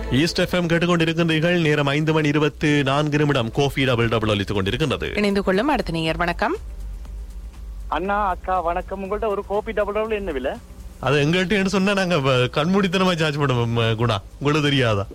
East FM கேட்டுக்கொண்டிருக்கின்றீர்கள். நேரம் 5:24 Kofi double double அளித்துக் கொண்டிருக்கின்றது. இணைந்து கொள்ளும் அடுத்த நேயர். வணக்கம் அண்ணா, அக்கா வணக்கம். உங்கள்ட்ட ஒரு கோபி டபுள் டபுள் என்ன விலை? அது எங்கள்கிட்ட சொன்னா நாங்க கண்மூடித்தனமா சார்ஜ் பண்ணுவோம் குணா, உங்களுக்கு தெரியாதா?